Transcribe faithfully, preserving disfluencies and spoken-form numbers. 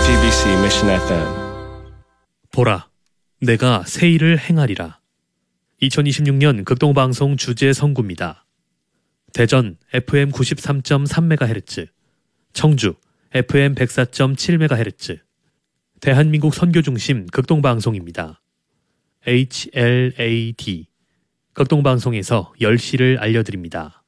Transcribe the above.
티비씨 Mission 에프엠. 보라, 내가 새 일을 행하리라. 이천이십육 년 극동방송 주제 선구입니다. 대전 에프엠 구십삼 점 삼 메가헤르츠, 청주 에프엠 백사 점 칠 메가헤르츠, 대한민국 선교중심 극동방송입니다. 에이치엘에이디, 극동방송에서 열 시를 알려드립니다.